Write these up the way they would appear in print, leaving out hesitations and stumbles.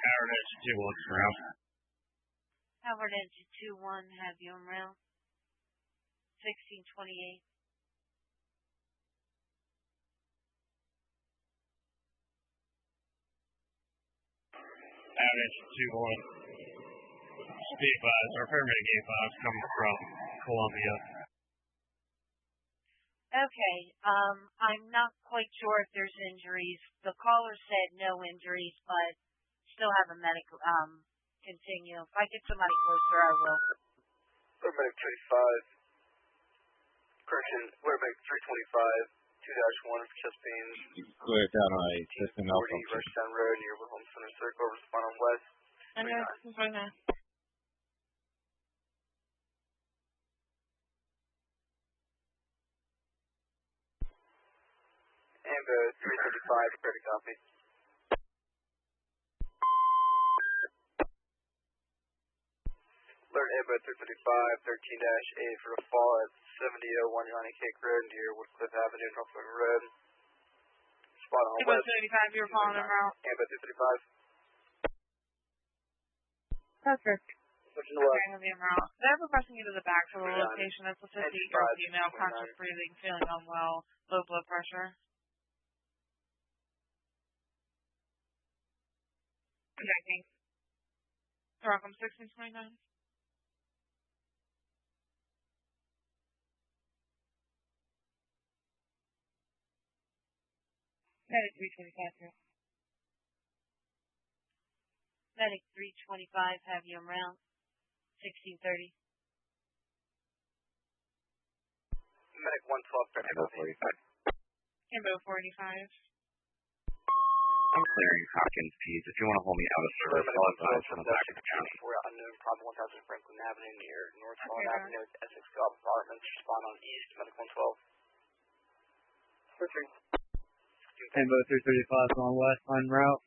Howard Engine 2-1 route. Howard Engine 2-1, have you en route. 1628. Howard Engine 2-1. Speed advised, our paramedic 85 is coming from Columbia. Okay, I'm not quite sure if there's injuries. The caller said no injuries, but still have a medic continue. If I get somebody closer, I will. Paramedic 35. Correction, Paramedic 325, 2-1 for chest pains. Clear down on a system 40 Rushdown Road near Wilhelm Center Circle, respond on west. I know, it's right now. Ambo 335, prepare to copy. Alert Ambo 335, 13-A for a fall at 7001 Yanni Cake Road near Woodcliff Avenue, Norfolk Road. Spot on Ambo west. 35, you're following them out. Ambo 335. Perfect. Switching to west. Okay, they're requesting you to the back to the location. That's a 50-year-old female, conscious breathing, feeling unwell, low blood pressure. Connecting. Welcome, 1629. Medic 325, here. Medic 325, have you en route. 1630. Medic 112, prepare to copy. Ambo 485. I'm clearing Hawkins Peas. If you want to hold me out of service, I'll advise from the back of the county. We're unknown, problem 1000 Franklin Avenue near North Holland Avenue, Essex Golf Apartments. Respond on east, Medic 112. Switching. Ambo 335 on west, en route.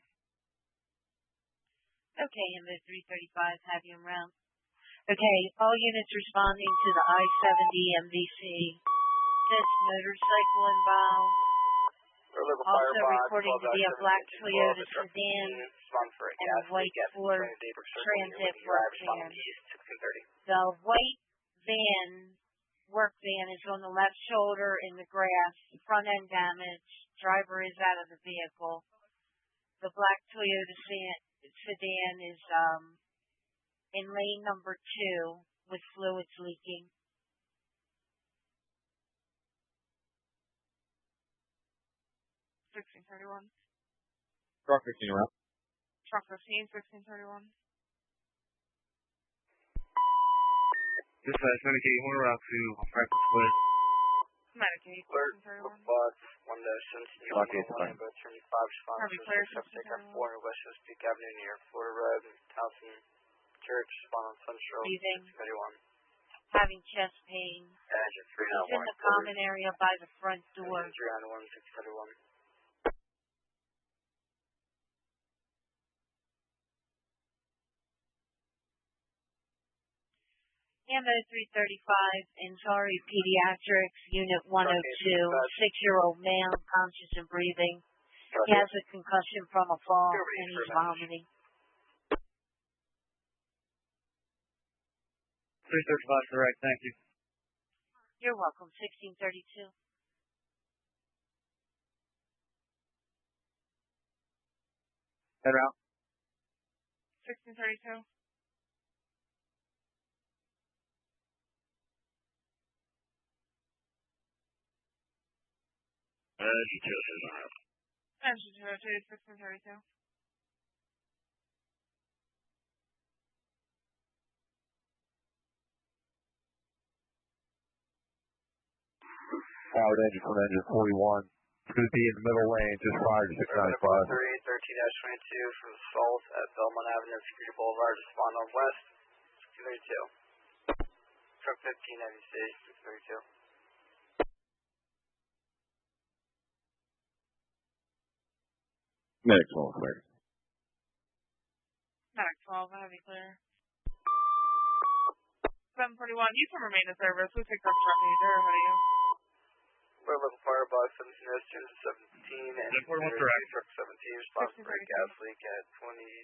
Okay, Ambo 335, have you en route. Okay, all units responding to the I-70 MVC. This motorcycle involved. Also reporting to be a black Toyota sedan and a white Ford Transit work van. The white van, work van, is on the left shoulder in the grass, front end damage. Driver is out of the vehicle. The black Toyota sedan is in lane number 2 with fluids leaking. Truck 15 around. Truck 15, 1631. Dispatch, Medicaid, Horner Rock to Franklin Square. Medicaid, 1631. Box, 1-17, Ambo 25, respond Harvey Claire, to 4 West Chesapeake Avenue near Florida Road, Towson Church, respond on Central, 631. Having chest pain. Engine He's in the common area by the front door. 391, 631. Ambo 335, Ansari Pediatrics, Unit 102, 6-year-old male, conscious and breathing. He has a concussion from a fall and he's vomiting. 335, correct, thank you. You're welcome, 1632. Head out. 1632. Engine 202, 1632. Howard Engine from Engine 41. It's going to be in the middle lane, just prior to 695. 13-22 from Salt at Belmont Avenue, Security Boulevard, respond on west, 632. Truck 15, NBC, 632. Medic 12, clear. Medic 12, I have you clear. 741, you can remain in service. We picked up truck either. How do you? We're local firebox 17 and 17, and Truck 17, respond for a gas leak at 20.